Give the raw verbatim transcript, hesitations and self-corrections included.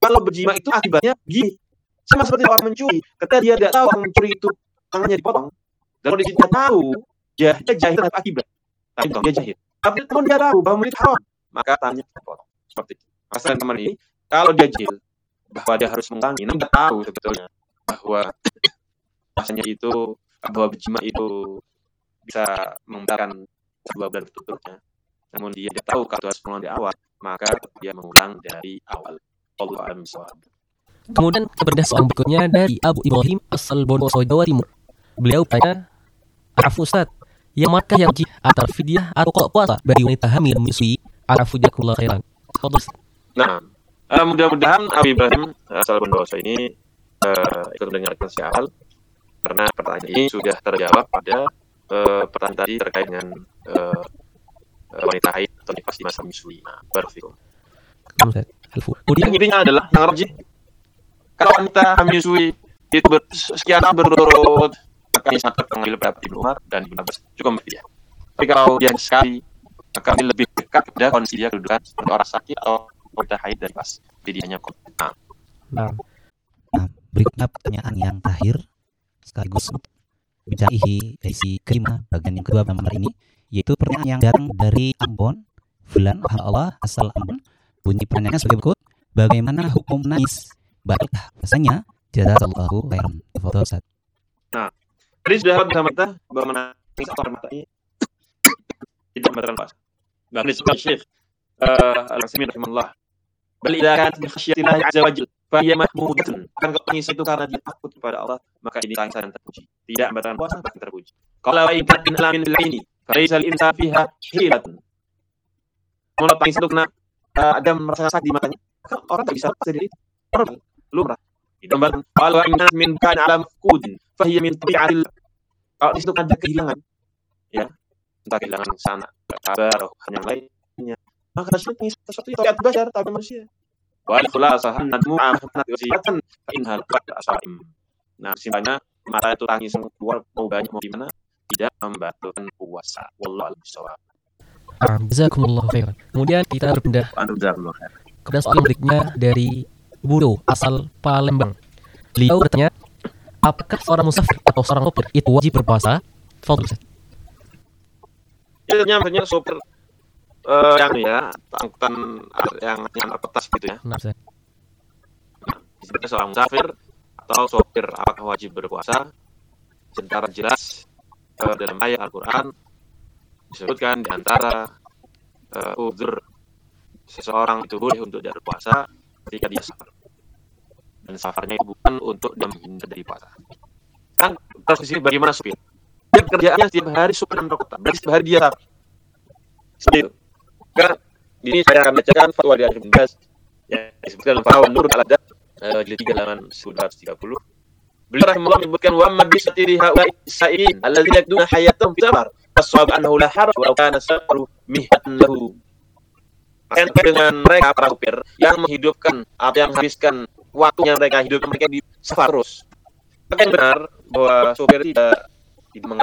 kalau berjima itu akibatnya gini. Sama seperti orang mencuri. Ketika dia tidak tahu orang mencuri itu tangannya dipotong. Dan kalau dia tidak tahu, ya dia jahil akibat. Nah, itu dia jahil. Tapi kalau dia tahu bahwa itu haram, maka tangannya dipotong. Seperti itu. Masalah teman ini, kalau dia jahil bahwa dia harus mengulangi, namun dia tahu sebetulnya bahwa rasanya itu bahwa berjima itu bisa membatalkan sebuah bulan berturut-turutnya. Namun dia tidak tahu kalau harus mengulang di awal, maka dia mengulang dari awal. Allahu a'lam bishawab. Kemudian kepada soal berikutnya dari Abu Ibrahim asal Bondowoso, Jawa Timur. Beliau tanya, Arafu Ustaz, yang manakah yang wajib antara fidyah atau qada puasa bagi wanita hamil dan menyusui? Arafu jazakumullah khairan. Nah, uh, mudah-mudahan Abu Ibrahim asal Bondowoso ini uh, ikut mendengarkan si awal, karena pertanyaan ini sudah terjawab pada uh, pertanyaan tadi terkait dengan uh, uh, wanita haid atau nifas di masa menyusui. Nah, barakallahu. Kemudian intinya adalah yang rajih, kalau wanita menyusui itu ber, sekian tahun berturut-turut, maka ini sangat terpengaruh berapa Ibnu Umar dan Ibnu Abbas cukup berfidyah. Tapi kalau dia sekali, maka ini lebih dekat kepada kondisi dia kedudukan seperti orang sakit atau wanita haid dan nifas. Jadi hanya nah. Nah, berikutnya pertanyaan yang terakhir sekaligus menjadi sesi kelima bagian yang kedua nomor ini, yaitu pertanyaan yang datang dari Ambon, Fulan Allah asal Ambon. Bunyi pertanyaannya sebagai berikut: bagaimana hukum nangis? Baiklah, rasanya jazakallahu khairan. Foto Ustaz. Nah, tadi sudah bersama kita bahwa menangis atau air mata ini tidak membatalkan puasa. Bahkan disebut Syekh Al-Utsaimin rahimahullah, bal idza kanat bi khasyyatillah azza wa jalla fa hiya mahmudatun. Kan kalau nangis itu karena dia takut kepada Allah, maka ini tangis yang terpuji. Tidak membatalkan puasa, bahkan terpuji. Kalau wa in kanat min alamin bil aini, fa laysa al-insan fiha hilatun. Kalau tangis itu kena uh, ada merasa sakit di matanya, kan orang tak bisa lepas dari itu. Orang lumrah. Ditambahkan kalau ingat min kana ala mafqudin fa hiya min tabi'atil. Kalau di situ ada kehilangan, ya, entah kehilangan sana, kabar atau yang lainnya, maka itu sesuatu yang tabiat bashar, tabiat manusia. Wa al-khulasah an-nadmu amanat wasiyatan fa inhal pada asaim. Nah, simpelnya mata itu tangis keluar mau banyak mau gimana tidak membatalkan puasa. Wallahu a'lam bishawab. Jazakumullah khairan. Kemudian kita berpindah kepada soal berikutnya dari Budo asal Palembang. Beliau bertanya, apakah seorang musafir atau seorang sopir itu wajib berpuasa? Fadhil. Ya, nyampernya sopir uh, yang ya angkutan yang yang atas gitu ya. Nah, Ustaz. Nah, sebenarnya seorang musafir atau sopir apakah wajib berpuasa? Secara jelas uh, dalam ayat Al-Qur'an disebutkan di antara uh, uzur seseorang itu boleh untuk tidak berpuasa ketika dia safar, dan safarnya itu bukan untuk dia menghindar dari puasa. Kan terus di sini bagaimana supir? Dia kerjaannya setiap hari supir dan kota, berarti setiap hari dia safar. Seperti itu. Kan ini saya akan bacakan fatwa dari Ibnu Baz yang disebutkan dalam Fatwa Nur Al-Adab uh, jilid tiga halaman seratus tiga puluh. Beliau rahimahullah menyebutkan wa amma bi satiri haula'i sa'in alladzina yakduna hayatahum fi safar as-sawab annahu la haraj wa kana safaru mihatan lahu. Dengan mereka para supir yang menghidupkan atau yang menghabiskan waktu yang mereka hidupkan mereka di safar terus. Maka yang benar bahwa supir tidak tidak